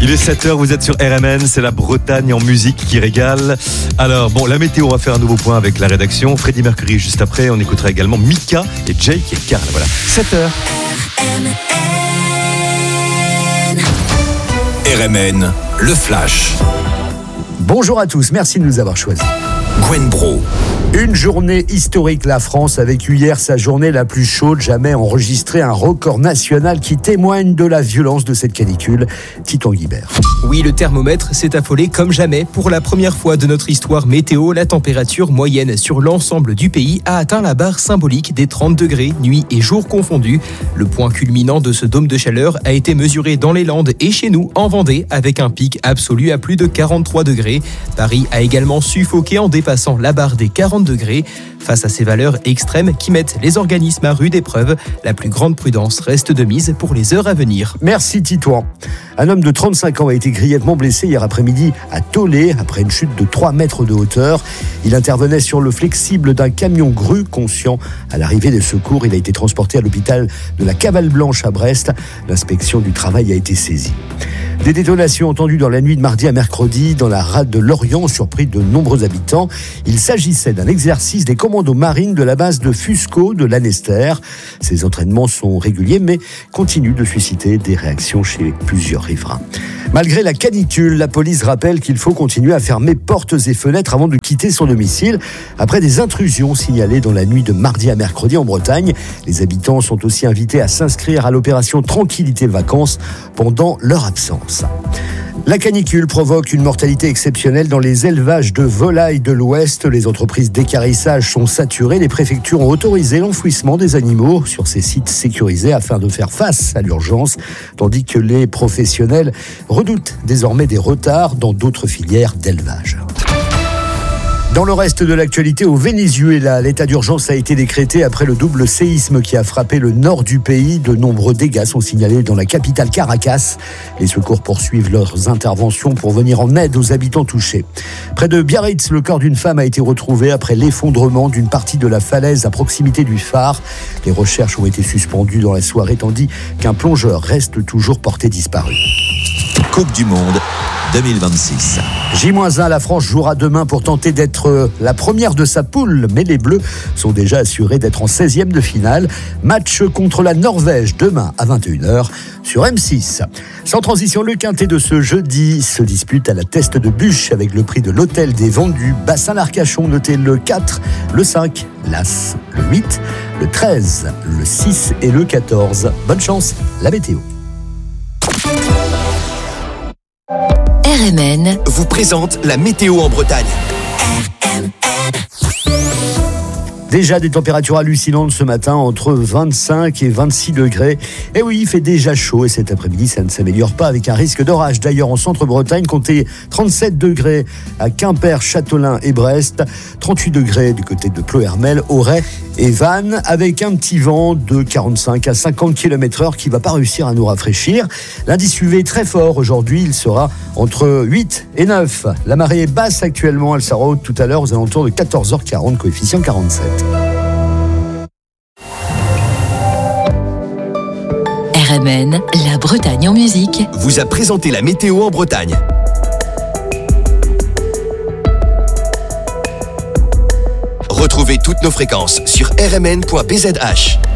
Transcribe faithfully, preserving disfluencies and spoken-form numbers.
Il est sept heures, vous êtes sur R M N, c'est la Bretagne en musique qui régale. Alors, bon, la météo, on va faire un nouveau point avec la rédaction. Freddie Mercury juste après, on écoutera également Mika et Jake et Karl. Voilà, sept heures. R M N, le Flash. Bonjour à tous, merci de nous avoir choisis. Gwen Bro. Une journée historique. La France a vécu hier sa journée la plus chaude jamais enregistrée, un record national qui témoigne de la violence de cette canicule. Titon Guibert. Oui, le thermomètre s'est affolé comme jamais. Pour la première fois de notre histoire météo, la température moyenne sur l'ensemble du pays a atteint la barre symbolique des trente degrés, nuit et jour confondus. Le point culminant de ce dôme de chaleur a été mesuré dans les Landes et chez nous, en Vendée, avec un pic absolu à plus de quarante-trois degrés. Paris a également suffoqué en dépassant la barre des quarante degrés. Face à ces valeurs extrêmes qui mettent les organismes à rude épreuve, la plus grande prudence reste de mise pour les heures à venir. Merci Titouan. Un homme de trente-cinq ans a été grièvement blessé hier après-midi à Tollet après une chute de trois mètres de hauteur. Il intervenait sur le flexible d'un camion grue. Conscient à l'arrivée des secours, il a été transporté à l'hôpital de la Cavale Blanche à Brest. L'inspection du travail a été saisie. Des détonations entendues dans la nuit de mardi à mercredi dans la rade de Lorient ont surpris de nombreux habitants. Il s'agissait d'un exercice des commandos marines de la base de Fusco de Lanester. Ces entraînements sont réguliers mais continuent de susciter des réactions chez plusieurs riverains. Malgré la canicule, la police rappelle qu'il faut continuer à fermer portes et fenêtres avant de quitter son domicile. Après des intrusions signalées dans la nuit de mardi à mercredi en Bretagne, les habitants sont aussi invités à s'inscrire à l'opération Tranquillité Vacances pendant leur absence. La canicule provoque une mortalité exceptionnelle dans les élevages de volailles de l'Ouest. Les entreprises d'équarrissage sont saturées. Les préfectures ont autorisé l'enfouissement des animaux sur ces sites sécurisés afin de faire face à l'urgence, tandis que les professionnels redoutent désormais des retards dans d'autres filières d'élevage. Dans le reste de l'actualité, au Venezuela, l'état d'urgence a été décrété après le double séisme qui a frappé le nord du pays. De nombreux dégâts sont signalés dans la capitale Caracas. Les secours poursuivent leurs interventions pour venir en aide aux habitants touchés. Près de Biarritz, le corps d'une femme a été retrouvé après l'effondrement d'une partie de la falaise à proximité du phare. Les recherches ont été suspendues dans la soirée tandis qu'un plongeur reste toujours porté disparu. Coupe du Monde deux mille vingt-six. J un, la France jouera demain pour tenter d'être la première de sa poule, mais les Bleus sont déjà assurés d'être en seizième de finale. Match contre la Norvège demain à vingt et une heures sur M six. Sans transition, le quintet de ce jeudi se dispute à la Teste de Bûche avec le prix de l'Hôtel des Vendus. Bassin-l'Arcachon, notez le quatre, le cinq, l'As, le huit, le treize, le six et le quatorze. Bonne chance, la météo. R M N vous présente la météo en Bretagne. Déjà des températures hallucinantes ce matin, entre vingt-cinq et vingt-six degrés. Et oui, il fait déjà chaud et cet après-midi, ça ne s'améliore pas avec un risque d'orage. D'ailleurs, en centre-Bretagne, comptez trente-sept degrés à Quimper, Châtelain et Brest, trente-huit degrés du côté de Ploërmel, Auray et Vannes, avec un petit vent de quarante-cinq à cinquante kilomètres heure qui ne va pas réussir à nous rafraîchir. L'indice U V est très fort aujourd'hui, il sera entre huit et neuf. La marée est basse actuellement, elle sera haute tout à l'heure aux alentours de quatorze heures quarante, coefficient quarante-sept. R M N, la Bretagne en musique, vous a présenté la météo en Bretagne. Retrouvez toutes nos fréquences sur r m n point b z h.